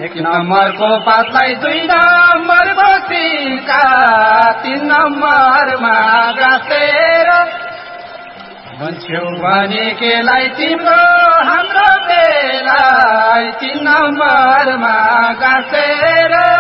1 नम्बरको पातलाई 2 नम्बरको सिक्का 3 नम्बरमा गाँसेर भन्छौ भने केलाई तिम्रो हाम्रो बेलाई 3 नम्बरमा गाँसेर